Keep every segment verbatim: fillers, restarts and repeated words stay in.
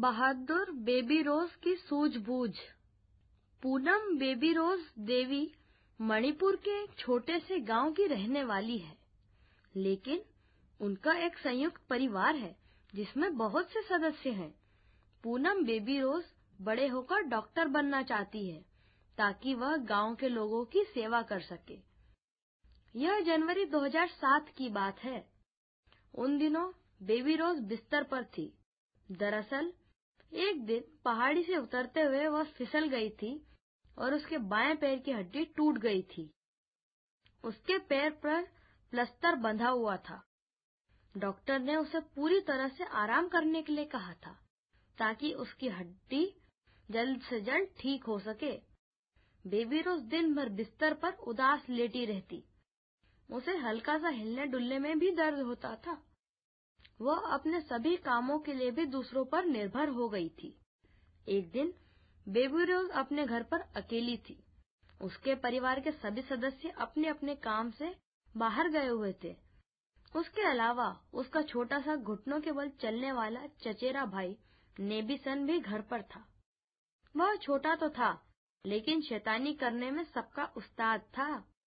बहादुर baby रोज की सूझबूझ। Poonam baby रोज देवी मणिपुर के एक छोटे से गांव की रहने वाली है, लेकिन उनका एक संयुक्त परिवार है जिसमें बहुत से सदस्य हैं। पूनम बेबी रोज बड़े होकर डॉक्टर बनना चाहती है ताकि वह गांव के लोगों की सेवा कर सके। यह जनवरी दो हज़ार सात की बात है। उन दिनों बेबी रोज बिस्तर पर थी। दरअसल एक दिन पहाड़ी से उतरते हुए वह फिसल गई थी और उसके बाएं पैर की हड्डी टूट गई थी। उसके पैर पर प्लास्टर बंधा हुआ था। डॉक्टर ने उसे पूरी तरह से आराम करने के लिए कहा था ताकि उसकी हड्डी जल्द से जल्द ठीक हो सके। बेबी रोज दिन भर बिस्तर पर उदास लेटी रहती। उसे हल्का सा हिलने डुलने में भी दर्द होता था। वह अपने सभी कामों के लिए भी दूसरों पर निर्भर हो गई थी। एक दिन बेबी रोज अपने घर पर अकेली थी। उसके परिवार के सभी सदस्य अपने अपने काम से बाहर गए हुए थे। उसके अलावा उसका छोटा सा घुटनों के बल चलने वाला चचेरा भाई नेबिसन भी घर पर था। वह छोटा तो था, लेकिन शैतानी करने में सबका उस्ताद था।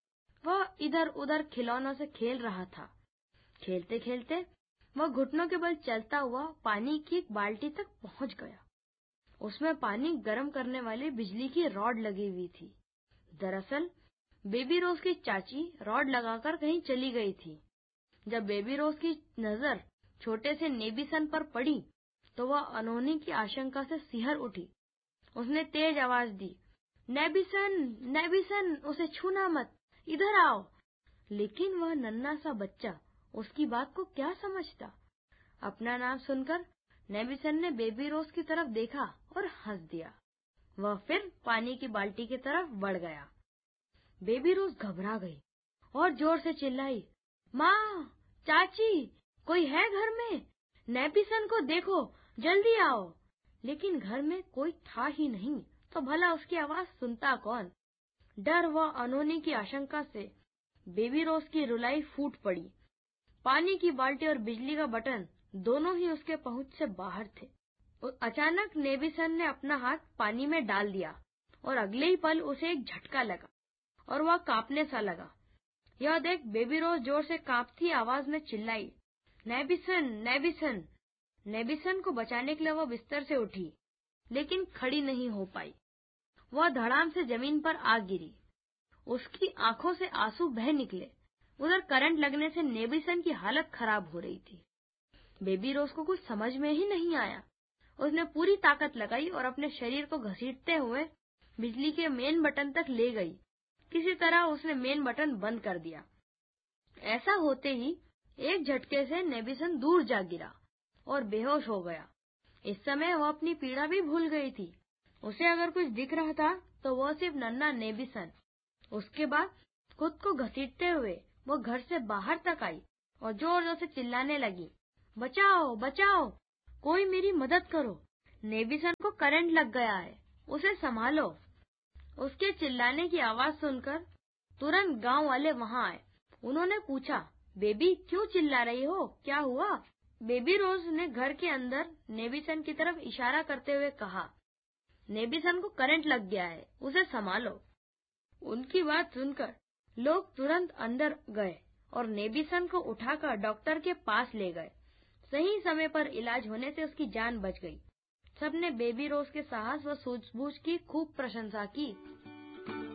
वह इधर उधर खिलौनों से खेल रहा था। खेलते खेलते वह घुटनों के बल चलता हुआ पानी की एक बाल्टी तक पहुंच गया। उसमें पानी गर्म करने वाली बिजली की रॉड लगी हुई थी। दरअसल बेबी रोज की चाची रॉड लगाकर कहीं चली गई थी। जब बेबी रोज की नजर छोटे से नेबिसन पर पड़ी तो वह अनहोनी की आशंका से सिहर उठी। उसने तेज आवाज दी, नेबिसन, नेबिसन, उसे छूना मत, इधर आओ। लेकिन वह नन्हा सा बच्चा उसकी बात को क्या समझता। अपना नाम सुनकर नेबिसन ने बेबी रोज की तरफ देखा और हंस दिया। वह फिर पानी की बाल्टी की तरफ बढ़ गया। बेबी रोज घबरा गई और जोर से चिल्लाई, माँ, चाची, कोई है घर में? नेबिसन को देखो, जल्दी आओ। लेकिन घर में कोई था ही नहीं, तो भला उसकी आवाज सुनता कौन। डर व अनहोनी की आशंका से बेबी रोज की रुलाई फूट पड़ी। पानी की बाल्टी और बिजली का बटन दोनों ही उसके पहुंच से बाहर थे। अचानक नेबिसन ने अपना हाथ पानी में डाल दिया और अगले ही पल उसे एक झटका लगा और वह कांपने सा लगा। यह देख बेबी रोज जोर से कांपती आवाज में चिल्लाई, नेबिसन, नेबिसन। नेबिसन को बचाने के लिए वह बिस्तर से उठी, लेकिन खड़ी नहीं हो पाई। वह धड़ाम से जमीन पर आ गिरी। उसकी आंखों से आंसू बह निकले। उधर करंट लगने से नेबिसन की हालत खराब हो रही थी। बेबी रोज को कुछ समझ में ही नहीं आया। उसने पूरी ताकत लगाई और अपने शरीर को घसीटते हुए बिजली के मेन बटन तक ले गई। किसी तरह उसने मेन बटन बंद कर दिया। ऐसा होते ही एक झटके से नेबिसन दूर जा गिरा और बेहोश हो गया। इस समय वह अपनी पीड़ा भी भूल गई थी। उसे अगर कुछ दिख रहा था तो वह सिर्फ नन्हा नेबिसन। उसके बाद खुद को घसीटते हुए वो घर से बाहर तक आई और जोर जोर से चिल्लाने लगी, बचाओ, बचाओ, कोई मेरी मदद करो, नेबिसन को करंट लग गया है, उसे संभालो। उसके चिल्लाने की आवाज सुनकर तुरंत गांव वाले वहां आए। उन्होंने पूछा, बेबी क्यों चिल्ला रही हो, क्या हुआ? बेबी रोज ने घर के अंदर नेबिसन की तरफ इशारा करते हुए कहा, नेबिसन को करंट लग गया है, उसे संभालो। उनकी बात सुनकर लोग तुरंत अंदर गए और नेबिसन को उठाकर डॉक्टर के पास ले गए। सही समय पर इलाज होने से उसकी जान बच गई। सबने बेबी रोज के साहस व सूझबूझ की खूब प्रशंसा की।